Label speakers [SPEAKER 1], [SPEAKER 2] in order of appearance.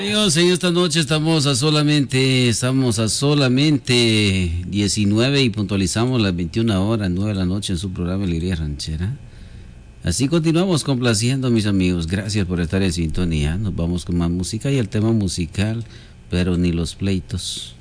[SPEAKER 1] Amigos, en esta noche estamos a solamente 19 y puntualizamos las 21 horas, 9 de la noche en su programa Alegría Ranchera. Así continuamos complaciendo, mis amigos. Gracias por estar en sintonía. Nos vamos con más música y el tema musical, pero ni los pleitos.